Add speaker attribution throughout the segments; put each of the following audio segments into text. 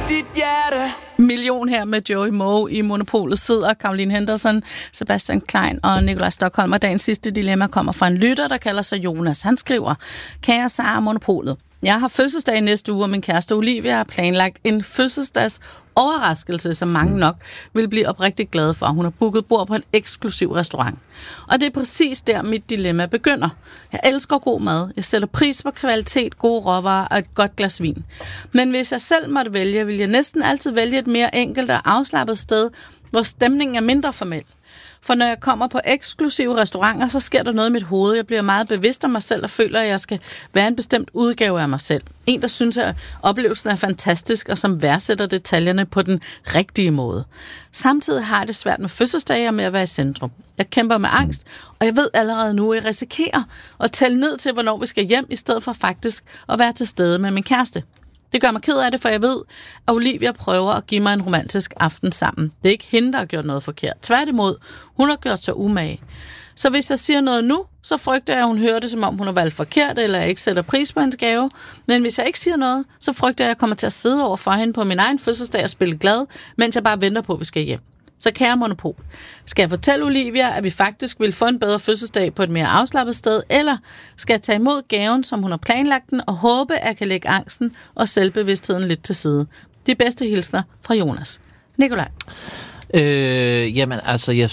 Speaker 1: dit hjerte.
Speaker 2: Million her med Joey Moe i Monopolet sidder Caroline Henderson, Sebastian Klein og Nikolaj Stockholm. Og dagens sidste dilemma kommer fra en lytter, der kalder sig Jonas. Han skriver: Kære Sara Monopolet, jeg har fødselsdag næste uge, og min kæreste Olivia har planlagt en fødselsdags overraskelse, som mange nok vil blive oprigtigt glade for. Hun har booket bord på en eksklusiv restaurant. Og det er præcis der, mit dilemma begynder. Jeg elsker god mad. Jeg sætter pris på kvalitet, gode råvarer og et godt glas vin. Men hvis jeg selv måtte vælge, vil jeg næsten altid vælge et mere enkelt og afslappet sted, hvor stemningen er mindre formel. For når jeg kommer på eksklusive restauranter, så sker der noget i mit hoved. Jeg bliver meget bevidst om mig selv og føler, at jeg skal være en bestemt udgave af mig selv. En, der synes, at oplevelsen er fantastisk og som værdsætter detaljerne på den rigtige måde. Samtidig har jeg det svært med fødselsdage og med at være i centrum. Jeg kæmper med angst, og jeg ved allerede nu, at jeg risikerer at tælle ned til, hvornår vi skal hjem, i stedet for faktisk at være til stede med min kæreste. Det gør mig ked af det, for jeg ved, at Olivia prøver at give mig en romantisk aften sammen. Det er ikke hende, der har gjort noget forkert. Tværtimod, hun har gjort sig umage. Så hvis jeg siger noget nu, så frygter jeg, at hun hører det, som om hun har valgt forkert, eller jeg ikke sætter pris på hendes gave. Men hvis jeg ikke siger noget, så frygter jeg, at jeg kommer til at sidde over for hende på min egen fødselsdag og spille glad, mens jeg bare venter på, at vi skal hjem. Så kære Monopol, skal jeg fortælle Olivia, at vi faktisk vil få en bedre fødselsdag på et mere afslappet sted, eller skal jeg tage imod gaven, som hun har planlagt den, og håbe, at jeg kan lægge angsten og selvbevidstheden lidt til side? De bedste hilsner fra Jonas. Nikolaj.
Speaker 3: Jamen, altså,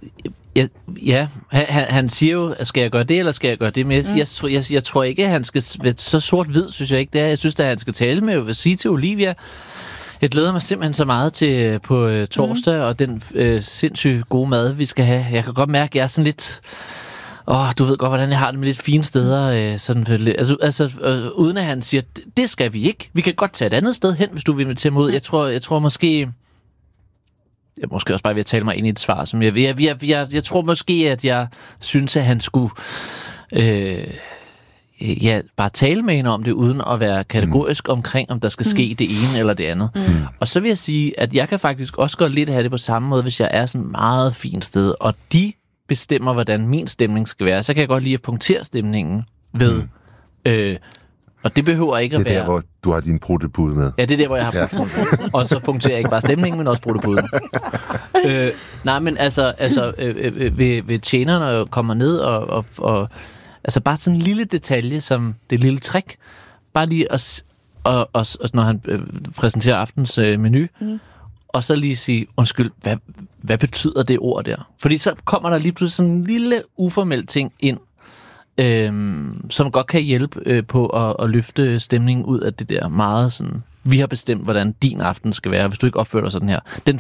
Speaker 3: han siger jo, skal jeg gøre det, eller skal jeg gøre det? Men jeg tror ikke, at han skal... Så sort-hvid, synes jeg ikke, det er. Jeg synes, at han skal tale med og sige til Olivia... Jeg glæder mig simpelthen så meget til på torsdag, og den sindssygt gode mad, vi skal have. Jeg kan godt mærke, at jeg er sådan lidt... du ved godt, hvordan jeg har det med lidt fine steder. Uden at han siger, det skal vi ikke. Vi kan godt tage et andet sted hen, hvis du vil invitere mig ud. Jeg tror måske... Jeg måske også bare ved at tale mig ind i et svar, som jeg tror måske, at jeg synes, at han skulle... bare tale med hende om det, uden at være kategorisk omkring, om der skal ske det ene eller det andet. Og så vil jeg sige, at jeg kan faktisk også godt lidt have det på samme måde, hvis jeg er sådan et meget fint sted, og de bestemmer, hvordan min stemning skal være. Så kan jeg godt lide at punktere stemningen ved... og det behøver ikke at være...
Speaker 4: Det er der, hvor du har din bruttebud med.
Speaker 3: Ja, det er der, hvor jeg har bruttebud. Og så punkterer jeg ikke bare stemningen, men også bruttebuden. Nej, men altså ved tjenerne kommer ned og altså bare sådan en lille detalje, som det lille trick. Bare lige når han præsenterer aftens menu, og så lige sige, undskyld, hvad betyder det ord der? Fordi så kommer der lige pludselig sådan en lille uformel ting ind, som godt kan hjælpe på at løfte stemningen ud af det der meget sådan, vi har bestemt, hvordan din aften skal være, hvis du ikke opfører dig sådan her. Den